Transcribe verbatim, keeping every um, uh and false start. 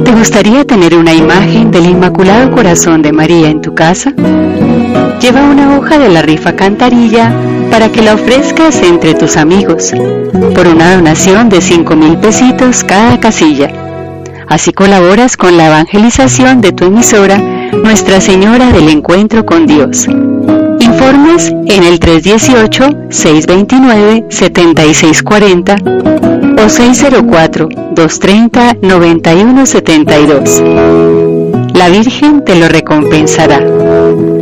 ¿Te gustaría tener una imagen del Inmaculado Corazón de María en tu casa? Lleva una hoja de la rifa Cantarilla para que la ofrezcas entre tus amigos, por una donación de cinco mil pesitos cada casilla. Así colaboras con la evangelización de tu emisora, Nuestra Señora del Encuentro con Dios. Informes en el tres uno ocho, seis dos nueve, siete seis cuatro cero o seis cero cuatro, dos tres cero, nueve uno siete dos. La Virgen te lo recompensará.